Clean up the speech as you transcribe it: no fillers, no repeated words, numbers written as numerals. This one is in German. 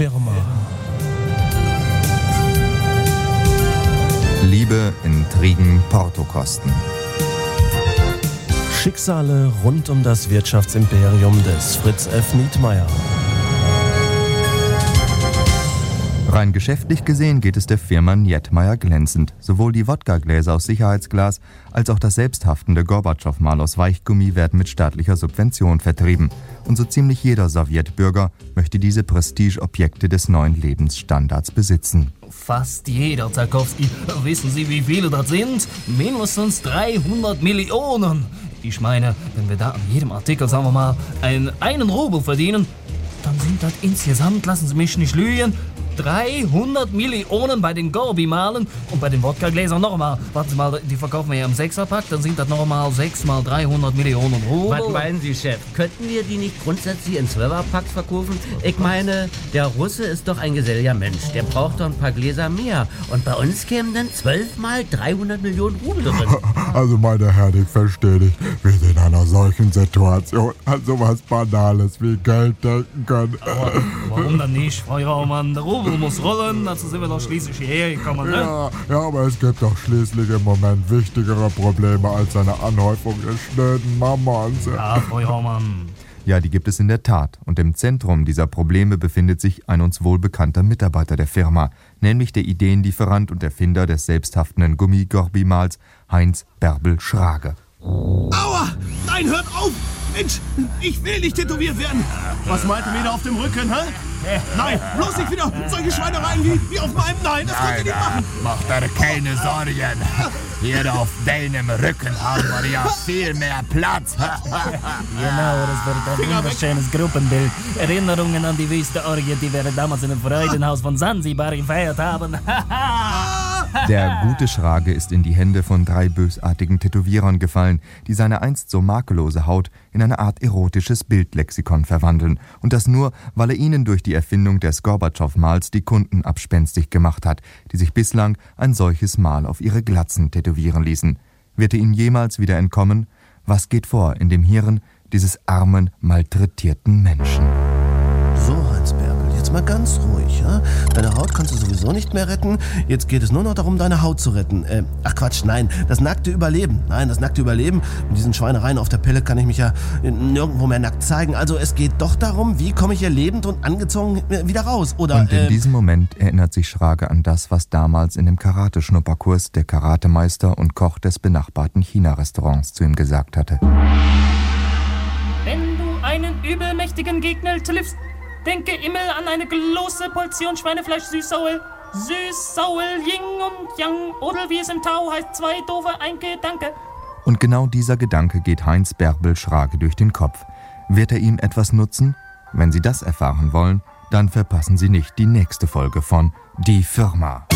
Firma. Liebe, Intrigen, Portokosten. Schicksale rund um das Wirtschaftsimperium des Fritz F. Nietmeyer. Rein geschäftlich gesehen geht es der Firma Nietmeyer glänzend. Sowohl die Wodkagläser aus Sicherheitsglas als auch das selbsthaftende Gorbatschow-Mal aus Weichgummi werden mit staatlicher Subvention vertrieben. Und so ziemlich jeder Sowjetbürger möchte diese Prestigeobjekte des neuen Lebensstandards besitzen. Fast jeder, Zarkowski. Wissen Sie, wie viele das sind? Mindestens 300 Millionen. Ich meine, wenn wir da an jedem Artikel, sagen wir mal, einen Rubel verdienen, dann sind das insgesamt, lassen Sie mich nicht lügen, 300 Millionen bei den Gorbi-Malen und bei den Wodka-Gläsern nochmal. Warten Sie mal, die verkaufen wir ja im 6er-Pack, dann sind das nochmal 6 mal 300 Millionen Rubel. Was meinen Sie, Chef? Könnten wir die nicht grundsätzlich in 12er-Packs verkaufen? Ich meine, der Russe ist doch ein geselliger Mensch. Der braucht doch ein paar Gläser mehr. Und bei uns kämen dann 12 mal 300 Millionen Rubel drin. Also meine Herren, ich verstehe nicht, wie Sie in einer solchen Situation an sowas Banales wie Geld denken können. Aber warum dann nicht, Frau Raumann? Der Rubel muss rollen, dazu sind wir doch schließlich hierher gekommen, ne? Ja, aber es gibt doch schließlich im Moment wichtigere Probleme als eine Anhäufung der schnöden Mammons. Ja, Frau Raumann. Ja, die gibt es in der Tat. Und im Zentrum dieser Probleme befindet sich ein uns wohlbekannter Mitarbeiter der Firma, nämlich der Ideenlieferant und Erfinder des selbsthaftenden Gummi-Gorbi-Mals, Heinz Bärbel Schrage. Aua! Nein, hört auf! Mensch, ich will nicht tätowiert werden! Was meint ihr wieder auf dem Rücken, hä? Nein, bloß nicht wieder solche Schweinereien wie auf meinem. Nein, das könnt ihr nicht machen! Mach dir keine Sorgen. Hier auf deinem Rücken haben wir ja viel mehr Platz. Genau, das wird ein wunderschönes Gruppenbild. Erinnerungen an die wüste Orgie, die wir damals in dem Freudenhaus von Sansibar gefeiert haben. Der gute Schrage ist in die Hände von 3 bösartigen Tätowierern gefallen, die seine einst so makellose Haut in eine Art erotisches Bildlexikon verwandeln. Und das nur, weil er ihnen durch die Erfindung des Gorbatschow-Mals die Kunden abspenstig gemacht hat, die sich bislang ein solches Mal auf ihre Glatzen tätowieren ließen. Wird er ihnen jemals wieder entkommen? Was geht vor in dem Hirn dieses armen, malträtierten Menschen? So, Heinz Bärbel, jetzt mal ganz ruhig, ja? Deine Haut kannst du sowieso nicht mehr retten. Jetzt geht es nur noch darum, deine Haut zu retten. Ach Quatsch, nein, das nackte Überleben. Nein, das nackte Überleben. Mit diesen Schweinereien auf der Pelle kann ich mich ja nirgendwo mehr nackt zeigen. Also es geht doch darum, wie komme ich hier lebend und angezogen wieder raus, oder? Und in diesem Moment erinnert sich Schrage an das, was damals in dem Karate-Schnupperkurs der Karatemeister und Koch des benachbarten China-Restaurants zu ihm gesagt hatte. Wenn du einen übelmächtigen Gegner triffst, denke immer an eine große Portion Schweinefleisch süß-sauer. Süß-sauer, Yin und Yang. Oder wie es im Tao heißt, 2 doofe, ein Gedanke. Und genau dieser Gedanke geht Heinz Bärbel Schrage durch den Kopf. Wird er ihm etwas nutzen? Wenn Sie das erfahren wollen, dann verpassen Sie nicht die nächste Folge von Die Firma.